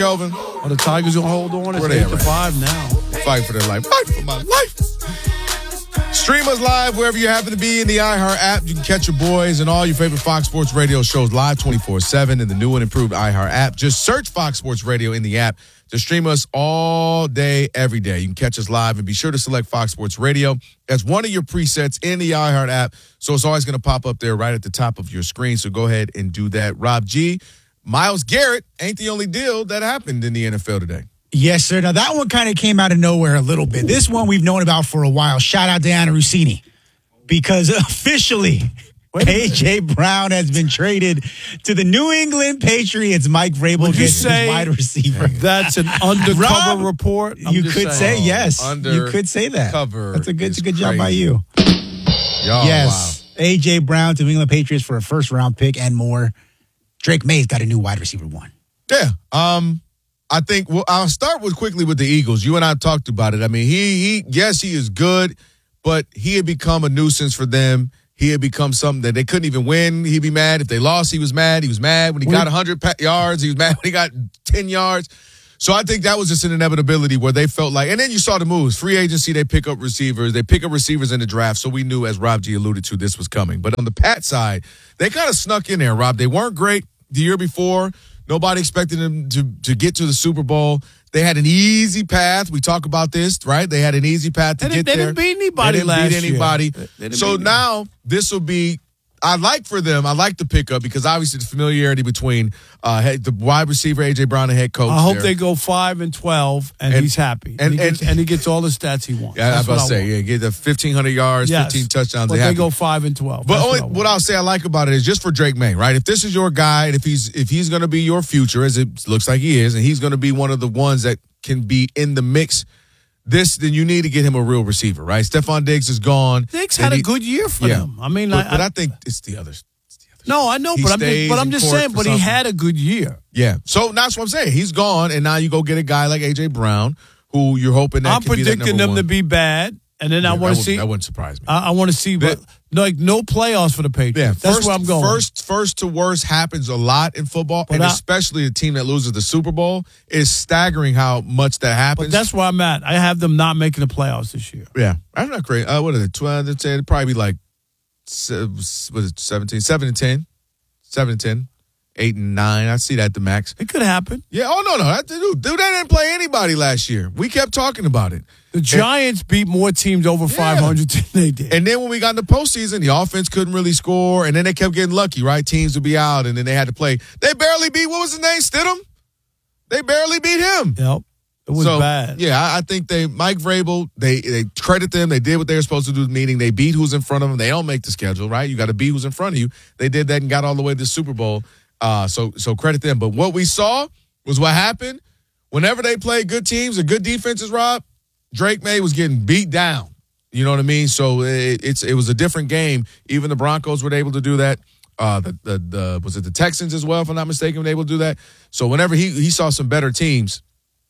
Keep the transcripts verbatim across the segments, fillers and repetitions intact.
Kelvin. Oh, the Tigers will hold on. It's eight to five now. Fight for their life. Fight for my life. Stream us live wherever you happen to be in the iHeart app. You can catch your boys and all your favorite Fox Sports Radio shows live twenty-four seven in the new and improved iHeart app. Just search Fox Sports Radio in the app to stream us all day, every day. You can catch us live and be sure to select Fox Sports Radio as one of your presets in the iHeart app. So it's always going to pop up there right at the top of your screen. So go ahead and do that. Rob G., Myles Garrett ain't the only deal that happened in the N F L today. Yes, sir. Now, that one kind of came out of nowhere a little bit. This one we've known about for a while. Shout out to Anna Rossini. Because officially, A J. Brown has been traded to the New England Patriots. Mike Vrabel gets his wide receiver. That's an undercover Rob, report? I'm you could saying. say yes. Under you could say that. Cover That's a good, a good crazy. job by you. Yo, yes. Wow. A J. Brown to New England Patriots for a first-round pick and more. Drake May's got a new wide receiver one. Yeah. Um, I think well, I'll start with quickly with the Eagles. You and I talked about it. I mean, he, he, yes, he is good, but he had become a nuisance for them. He had become something that they couldn't even win. He'd be mad. If they lost, he was mad. He was mad when he got one hundred yards. He was mad when he got ten yards. So I think that was just an inevitability where they felt like, and then you saw the moves. Free agency, they pick up receivers. They pick up receivers in the draft. So we knew, as Rob G alluded to, this was coming. But on the Pat side, they kind of snuck in there, Rob. They weren't great the year before. Nobody expected them to, to get to the Super Bowl. They had an easy path. We talk about this, right? They had an easy path to They get didn't, there. they didn't beat anybody They didn't last beat anybody. year. They didn't So beat now this will be, I like for them, I like the pickup because obviously the familiarity between uh, head, the wide receiver, A J. Brown, and head coach. I hope there. they go five and twelve, and, And- he's happy. and- And, he gets, and- and he gets all the stats he wants. Yeah, I was That's about to what say, want. yeah, get the fifteen hundred yards, Yes. fifteen touchdowns. But they they happy. go five and twelve. But That's only, what, I what, want. I'll say I like about it is just for Drake May, right? If this is your guy, and if he's if he's going to be your future, as it looks like he is, and he's going to be one of the ones that can be in the mix, this then you need to get him a real receiver, right? Stephon Diggs is gone. Diggs They had a need- good year for yeah. them. I mean, but, like, but I, I think it's the others. no, I know, He but I'm stays just, but I'm in just court saying. for But he something. had a good year. Yeah. So that's what I'm saying. He's gone, and now you go get a guy like A J. Brown, who you're hoping that I'm can be that predicting number them one. to be bad, and then Yeah, I want that to see. That wouldn't surprise me. I, I want to see, but like no playoffs for the Patriots. Yeah, That's first, where I'm going. First, first to worst happens a lot in football, But and I- especially a team that loses the Super Bowl. It's staggering how much that happens. but that's where I'm at. I have them not making the playoffs this year. yeah, I'm not crazy. Uh, what is it? Twelve to ten? It'd probably be like se- was it seventeen, seven and ten, seven and ten, eight and nine. I see that the max. It could happen. Yeah. Oh no, no, that, dude, dude, they didn't play anybody last year. We kept talking about it. The Giants beat more teams over five hundred than they did. And then when we got in the postseason, the offense couldn't really score, and then they kept getting lucky, right? Teams would be out, and then they had to play. They barely beat, what was his name, Stidham? They barely beat him. Yep. It was so, bad. Yeah, I, I think they, Mike Vrabel, they they credit them. They did what they were supposed to do in the meeting. They beat who's in front of them. They don't make the schedule, right? You got to beat who's in front of you. They did that and got all the way to the Super Bowl. Uh, so so credit them. But what we saw was what happened. Whenever they played good teams and good defenses, Rob, Drake May was getting beat down. You know what I mean? So it, it's it was a different game. Even the Broncos were able to do that. Uh, the, the the was it the Texans as well, if I'm not mistaken, were able to do that. So whenever he he saw some better teams,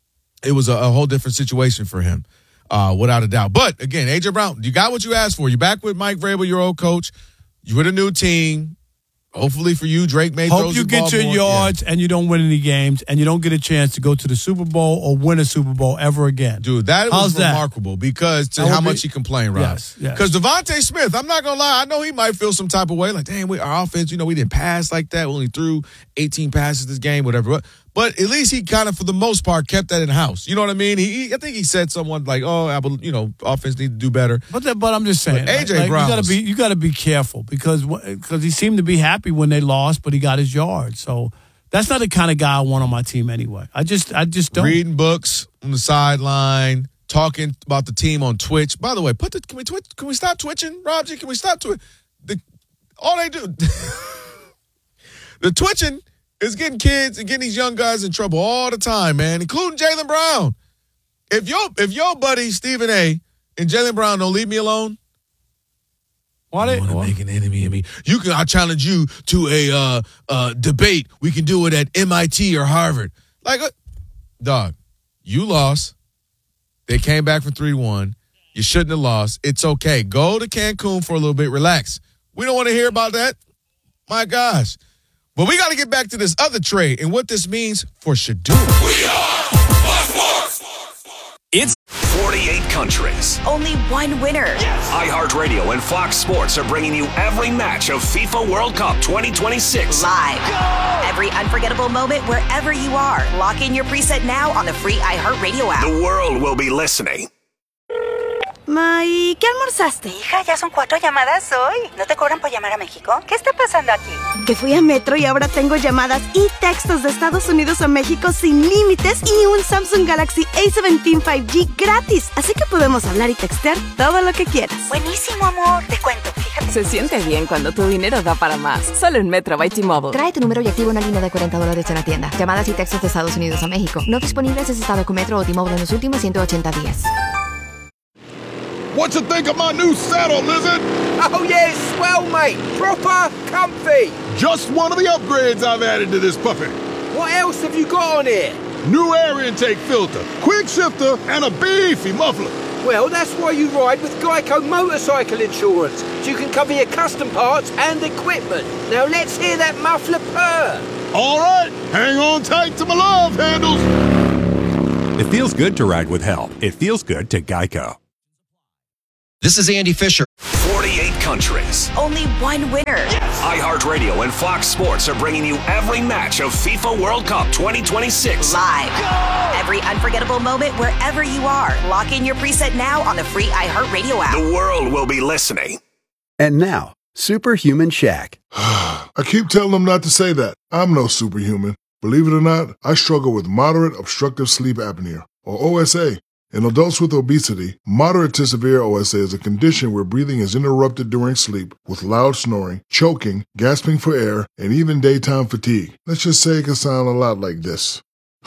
it was a, a whole different situation for him, uh, without a doubt. But again, A J. Brown, you got what you asked for. You're back with Mike Vrabel, your old coach. You're with a new team. Hopefully for you, Drake May Hope throws you the ball get your more. yards and you don't win any games and you don't get a chance to go to the Super Bowl or win a Super Bowl ever again. Dude, that was How's that? remarkable because to That would how be- much he complained, Rob. Yes, yes. Because Devontae Smith, I'm not going to lie, I know he might feel some type of way. Like, damn, we, our offense, you know, we didn't pass like that. We only threw eighteen passes this game, whatever. But at least he kind of, for the most part, kept that in house. You know what I mean? He, he I think he said someone like, oh, I, bel- you know, offense need to do better. But that, but I'm just saying, But A J like, Brown you gotta was- be you gotta be careful because because he seemed to be happy when they lost, but he got his yards. So that's not the kind of guy I want on my team anyway. I just I just don't. Reading books on the sideline, talking about the team on Twitch. By the way, put the can we twitch? Can we stop twitching, Rob G? Can we stop twitching? The all they do, the twitching is getting kids and getting these young guys in trouble all the time, man, including Jaylen Brown. If your if your buddy Stephen A. and Jaylen Brown don't leave me alone, Why you they? want to make an enemy of me? You can. I challenge you to a uh, uh, debate. We can do it at M I T or Harvard. Like, uh, dog, you lost. They came back from three one. You shouldn't have lost. It's okay. Go to Cancun for a little bit. Relax. We don't want to hear about that. My gosh. But we got to get back to this other trade and what this means for Shedeur. We are Fox Sports. It's forty-eight countries. Only one winner. Yes. iHeartRadio and Fox Sports are bringing you every match of FIFA World Cup twenty twenty-six. Live. Go! Every unforgettable moment wherever you are. Lock in your preset now on the free iHeartRadio app. The world will be listening. Ma, ¿y qué almorzaste? Hija, ya son cuatro llamadas hoy. ¿No te cobran por llamar a México? ¿Qué está pasando aquí? Que fui a Metro y ahora tengo llamadas y textos de Estados Unidos a México sin límites y un Samsung Galaxy A diecisiete cinco G gratis. Así que podemos hablar y textear todo lo que quieras. Buenísimo, amor. Te cuento, fíjate. Se siente bien cuando tu dinero da para más. Solo en Metro by T-Mobile. Trae tu número y activa una línea de cuarenta dólares en la tienda. Llamadas y textos de Estados Unidos a México. No disponibles si estado con Metro o T-Mobile en los últimos ciento ochenta días. What you think of my new saddle, Lizard? Oh, yeah, it's swell, mate. Proper comfy. Just one of the upgrades I've added to this puppy. What else have you got on here? New air intake filter, quick shifter, and a beefy muffler. Well, that's why you ride with Geico Motorcycle Insurance. So you can cover your custom parts and equipment. Now let's hear that muffler purr. All right, hang on tight to my love handles. It feels good to ride with help. It feels good to Geico. This is Andy Fisher. forty-eight countries. Only one winner. Yes. iHeartRadio and Fox Sports are bringing you every match of FIFA World Cup twenty twenty-six. Live. Go! Every unforgettable moment wherever you are. Lock in your preset now on the free iHeartRadio app. The world will be listening. And now, Superhuman Shaq. I keep telling them not to say that. I'm no superhuman. Believe it or not, I struggle with moderate obstructive sleep apnea, or O S A. In adults with obesity, moderate to severe O S A is a condition where breathing is interrupted during sleep with loud snoring, choking, gasping for air, and even daytime fatigue. Let's just say it can sound a lot like this.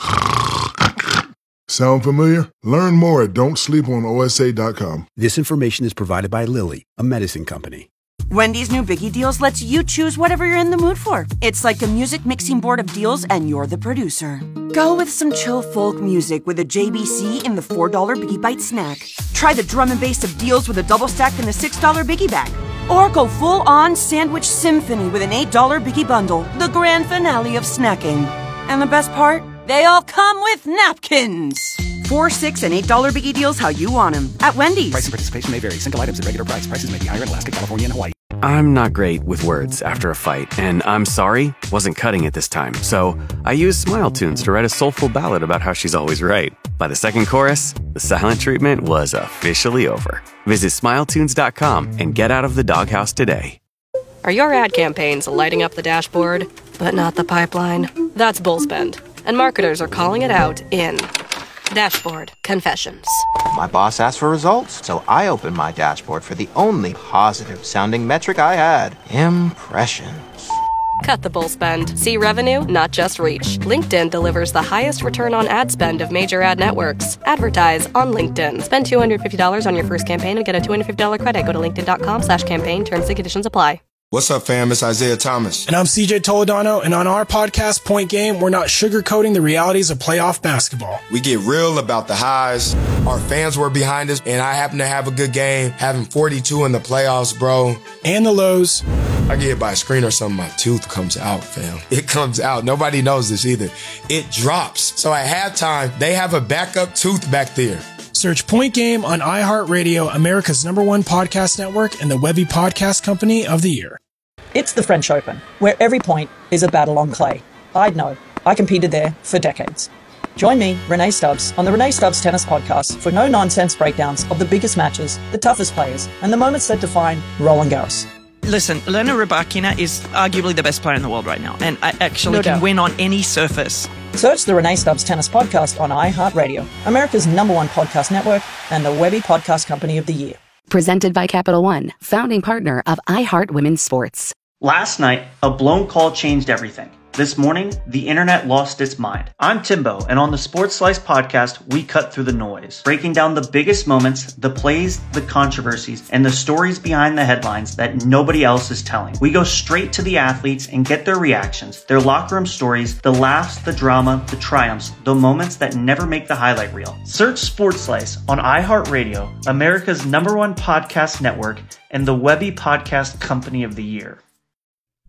Sound familiar? Learn more at don't sleep on O S A dot com. This information is provided by Lilly, a medicine company. Wendy's new Biggie Deals lets you choose whatever you're in the mood for. It's like a music mixing board of deals, and you're the producer. Go with some chill folk music with a J B C in the four dollar Biggie Bite snack. Try the drum and bass of deals with a double stack in the six dollar Biggie Bag. Or go full-on sandwich symphony with an eight dollar Biggie Bundle, the grand finale of snacking. And the best part? They all come with napkins. Four, six, and eight dollar Biggie Deals how you want them at Wendy's. Price and participation may vary. Single items at regular price. Prices may be higher in Alaska, California, and Hawaii. I'm not great with words after a fight, and I'm sorry wasn't cutting it this time. So I used Smile Tunes to write a soulful ballad about how she's always right. By the second chorus, the silent treatment was officially over. Visit smile tunes dot com and get out of the doghouse today. Are your ad campaigns lighting up the dashboard, but not the pipeline? That's Bullspend, and marketers are calling it out in Dashboard Confessions. My boss asked for results, so I opened my dashboard for the only positive-sounding metric I had, impressions. Cut the bull spend. See revenue, not just reach. LinkedIn delivers the highest return on ad spend of major ad networks. Advertise on LinkedIn. Spend two hundred fifty dollars on your first campaign and get a two hundred fifty dollars credit. Go to linkedin.com slash campaign. Terms and conditions apply. What's up, fam? It's Isaiah Thomas. And I'm C J Toledano, and on our podcast, Point Game, we're not sugarcoating the realities of playoff basketball. We get real about the highs. Our fans were behind us, and I happen to have a good game, having forty-two in the playoffs, bro. And the lows. I get hit by a screen or something, my tooth comes out, fam. It comes out. Nobody knows this either. It drops. So at halftime, they have a backup tooth back there. Search Point Game on iHeartRadio, America's number one podcast network, and the Webby Podcast Company of the Year. It's the French Open, where every point is a battle on clay. I'd know. I competed there for decades. Join me, Renee Stubbs, on the Renee Stubbs Tennis Podcast for no-nonsense breakdowns of the biggest matches, the toughest players, and the moments that define Roland Garros. Listen, Elena Rybakina is arguably the best player in the world right now, and I actually No can doubt. win on any surface. Search the Renee Stubbs Tennis Podcast on iHeartRadio, America's number one podcast network, and the Webby Podcast Company of the Year. Presented by Capital One, founding partner of iHeart Women's Sports. Last night, a blown call changed everything. This morning, the internet lost its mind. I'm Timbo, and on the Sports Slice podcast, we cut through the noise, breaking down the biggest moments, the plays, the controversies, and the stories behind the headlines that nobody else is telling. We go straight to the athletes and get their reactions, their locker room stories, the laughs, the drama, the triumphs, the moments that never make the highlight reel. Search Sports Slice on iHeartRadio, America's number one podcast network, and the Webby Podcast Company of the Year.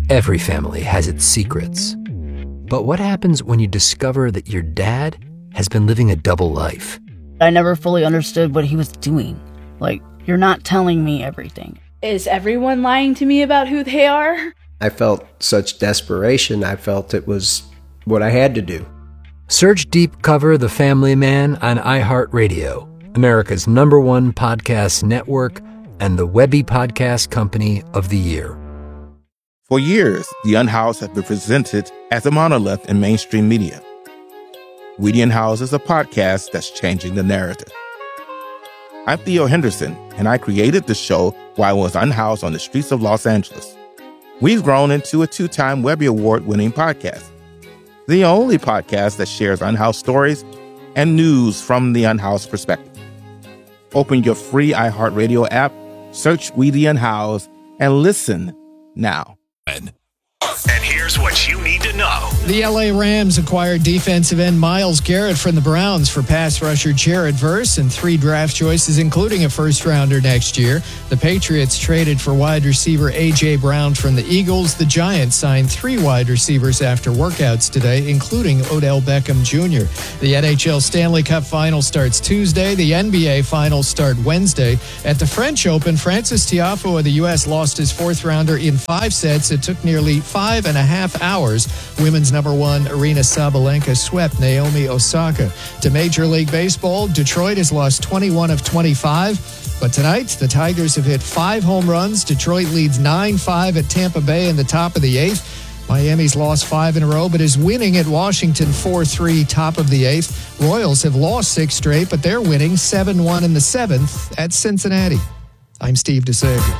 Every family has its secrets. But what happens when you discover that your dad has been living a double life? I never fully understood what he was doing. Like, you're not telling me everything. Is everyone lying to me about who they are? I felt such desperation. I felt it was what I had to do. Search Deep Cover The Family Man on iHeartRadio, America's number one podcast network and the Webby Podcast Company of the Year. For years, The Unhoused has been presented as a monolith in mainstream media. We The Unhoused is a podcast that's changing the narrative. I'm Theo Henderson, and I created the show while I was unhoused on the streets of Los Angeles. We've grown into a two-time Webby Award-winning podcast, the only podcast that shares unhoused stories and news from the unhoused perspective. Open your free iHeartRadio app, search We The Unhoused, and listen now. And here's what you need to know. The L A Rams acquired defensive end Myles Garrett from the Browns for pass rusher Jared Verse and three draft choices, including a first-rounder next year. The Patriots traded for wide receiver A J. Brown from the Eagles. The Giants signed three wide receivers after workouts today, including Odell Beckham Junior The N H L Stanley Cup Final starts Tuesday. The N B A Finals start Wednesday. At the French Open, Francis Tiafoe of the U S lost his fourth-rounder in five sets. It took nearly five and a half hours. Women's number one, Arina Sabalenka, swept Naomi Osaka. To Major League Baseball, Detroit has lost twenty-one of twenty-five. But tonight, the Tigers have hit five home runs. Detroit leads nine five at Tampa Bay in the top of the eighth. Miami's lost five in a row, but is winning at Washington four three, top of the eighth. Royals have lost six straight, but they're winning seven one in the seventh at Cincinnati. I'm Steve DeSager.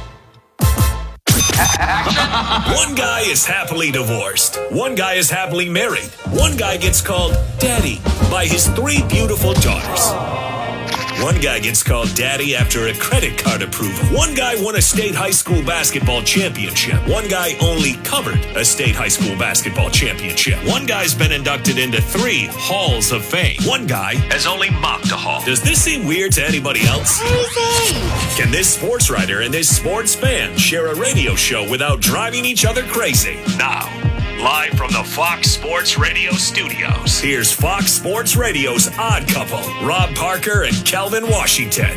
One guy is happily divorced. One guy is happily married. One guy gets called daddy by his three beautiful daughters. One guy gets called daddy after a credit card approval. One guy won a state high school basketball championship. One guy only covered a state high school basketball championship. One guy's been inducted into three halls of fame. One guy has only mopped a hall. Does this seem weird to anybody else? Can this sports writer and this sports fan share a radio show without driving each other crazy? Now, live from the Fox Sports Radio studios, here's Fox Sports Radio's Odd Couple, Rob Parker and Calvin Washington.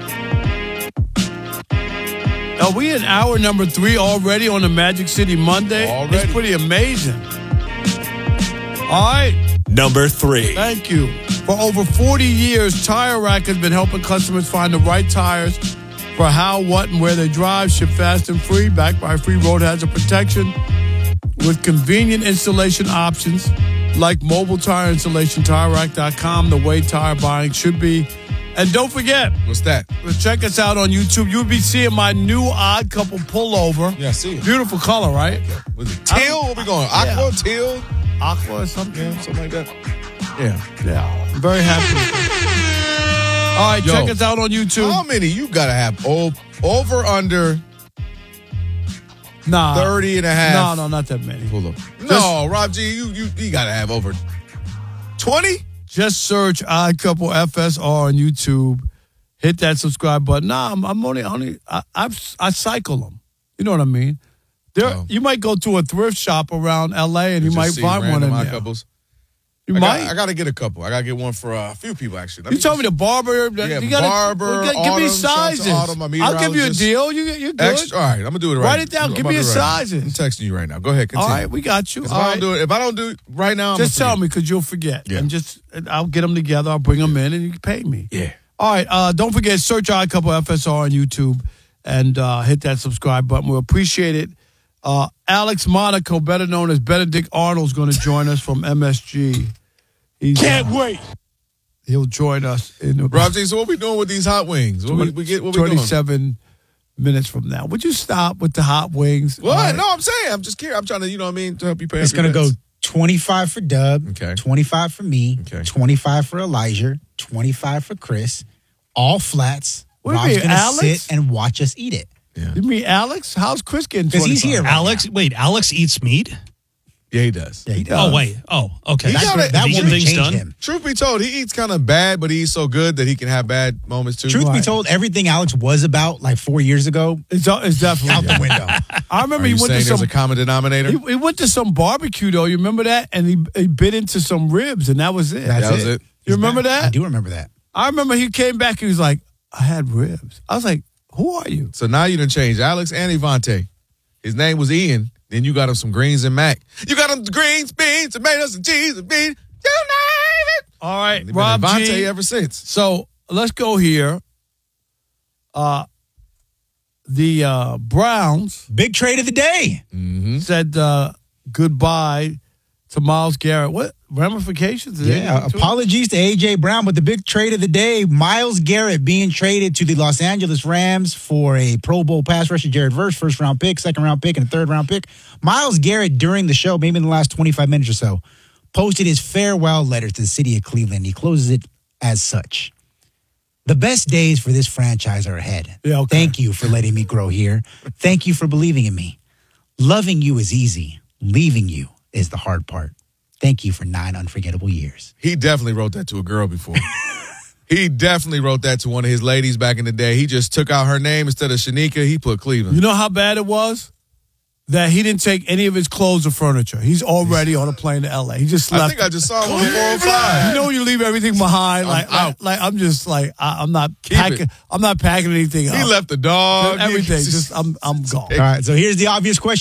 Are we in hour number three already on the Magic City Monday? Already. It's pretty amazing. All right. Number three. Thank you. For over forty years, Tire Rack has been helping customers find the right tires for how, what, and where they drive. Ship fast and free, backed by free road hazard protection. With convenient installation options like mobile tire installation, tire rack dot com, the way tire buying should be. And don't forget, what's that? Check us out on YouTube. You'll be seeing my new Odd Couple pullover. Yeah, I see it. Beautiful color, right? Was it teal? Where we going? Aqua, Yeah. teal? Aqua or something? Yeah, something like that. Yeah, yeah. I'm very happy. All right, Yo, check us out on YouTube. How many you got to have? Oh, over, under Nah. thirty and a half? No, no, not that many. Hold up. No, Rob G, you, you, you got to have over twenty? Just search Odd Couple F S R on YouTube. Hit that subscribe button. Nah, I'm, I'm only, only I, I've, I cycle them. You know what I mean? There, Oh. You might go to a thrift shop around L A and you Just might see find one random in Odd there. Couples. You I might. Got, I got to get a couple. I got to get one for uh, a few people, actually. Let You told me just- the barber. Yeah, you gotta, barber, well, give me Autumn, sizes. shout out to Autumn, my I'll give you a meteorologist. deal. You, you're good. Extra, all right, I'm gonna do it right. Write it down. I'm Give about me to your do it right. sizes. I'm texting you right now. Go ahead. Continue. All right, we got you. If All I right. don't do it, if I don't do it right now, I'm Just gonna tell forget. me because you'll forget. Yeah. And just I'll get them together. I'll bring them in and you can pay me. Yeah. All right. Uh, don't forget, search Odd Couple F S R on YouTube and uh, hit that subscribe button. We'll appreciate it. Uh, Alex Monaco, better known as Benedict Arnold, is going to join us from M S G. He's, Can't uh, wait. He'll join us in the Rob G, so what we doing with these hot wings? What we, we get? What we doing? twenty-seven minutes from now. Would you stop with the hot wings? What? All right. No, I'm saying. I'm just curious. I'm trying to, you know what I mean, to help you pay. It's going to go twenty-five for Dub, Okay. twenty-five for me, Okay. twenty-five for Elijah, twenty-five for Chris. All flats. What do you Rob's mean, gonna Alex? sit and watch us eat it. You mean Alex? How's Chris getting Because he's twenty-five? here. Right Alex, wait, Alex eats meat? Yeah, he does. Yeah, he does. Oh, wait. Oh, okay. He That, gotta- that He get woman things changed done. him. Truth be told, he eats kind of bad, but he eats so good that he can have bad moments too. Truth be Right. told, everything Alex was about like four years ago, It's, it's definitely out the window. I remember Are he you went saying to there's some. a common denominator? He, he went to some barbecue though. You remember that? And he, he bit into some ribs, and that was it. That's That was it. it. You remember I that? do remember that. I remember he came back. He was like, "I had ribs." I was like, "Who are you?" So now you done changed Alex and Ivante. His name was Ian. Then you got him some greens and mac. You got him greens, beans, tomatoes, and cheese and beans. You name it. All right, They've been Rob Ivante G. ever since. So let's go here. Uh, the uh, Browns Big trade of the day. Mm-hmm. said uh, goodbye to Myles Garrett. What ramifications? Is Yeah, anything to it? apologies to A J Brown, but the big trade of the day, Myles Garrett being traded to the Los Angeles Rams for a Pro Bowl pass rusher, Jared Verse, first round pick, second round pick, and a third round pick. Myles Garrett, during the show, maybe in the last twenty-five minutes or so, posted his farewell letter to the city of Cleveland. He closes it as such. The best days for this franchise are ahead. Yeah, okay. Thank you for letting me grow here. Thank you for believing in me. Loving you is easy. Leaving you is the hard part. Thank you for nine unforgettable years. He definitely wrote that to a girl before. He definitely wrote that to one of his ladies back in the day. He just took out her name instead of Shanika. He put Cleveland. You know how bad it was? That he didn't take any of his clothes or furniture. He's already on a plane to L A. He just left. I think I just saw him on the four oh five. You know when you leave everything behind? I'm Like, out. like, like I'm just like I, I'm not Keep packing. it. I'm not packing anything He up. left the dog. Everything. He Just I'm I'm gone. All right, so here's the obvious question.